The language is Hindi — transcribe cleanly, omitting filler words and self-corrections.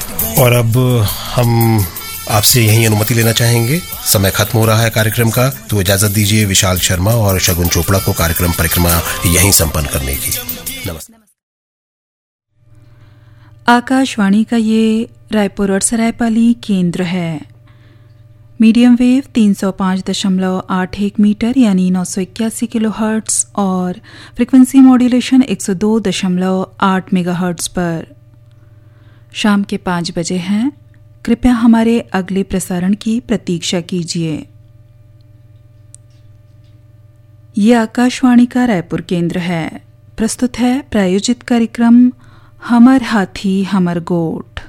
और अब हम आपसे यही अनुमति लेना चाहेंगे। समय खत्म हो रहा है कार्यक्रम का, तो इजाजत दीजिए विशाल शर्मा और शगुन चोपड़ा को कार्यक्रम परिक्रमा यहीं संपन्न करने की। नमस्कार। आकाशवाणी का ये रायपुर और सरायपाली केंद्र है। मीडियम वेव 305.81 मीटर यानी 981 किलोहर्ट्ज़ और फ्रिक्वेंसी मॉड्यूलेशन 102.8 मेगाहर्ट्ज़ पर। शाम के 5 बजे हैं। कृपया हमारे अगले प्रसारण की प्रतीक्षा कीजिए। ये आकाशवाणी का रायपुर केंद्र है। प्रस्तुत है प्रायोजित कार्यक्रम हमर हाथी हमर गोठ।